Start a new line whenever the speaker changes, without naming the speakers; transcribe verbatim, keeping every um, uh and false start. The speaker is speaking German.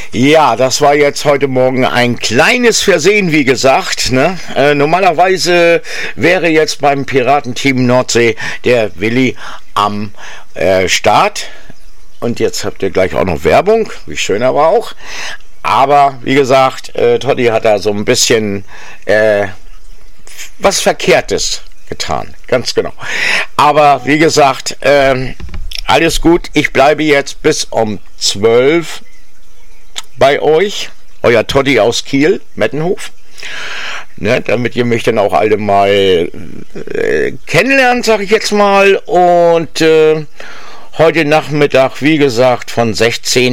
Ja, das war jetzt heute Morgen ein kleines Versehen, wie gesagt. Ne? Äh, normalerweise wäre jetzt beim Piratenteam Nordsee der Willi am äh, Start. Und jetzt habt ihr gleich auch noch Werbung, wie schön aber auch. Aber wie gesagt, äh, Totti hat da so ein bisschen äh, was Verkehrtes getan, ganz genau. Aber wie gesagt, äh, alles gut. Ich bleibe jetzt bis um zwölf bei euch. Euer Totti aus Kiel, Mettenhof. Ne, damit ihr mich dann auch alle mal äh, kennenlernt, sag ich jetzt mal. Und äh, heute Nachmittag, wie gesagt, von sechzehn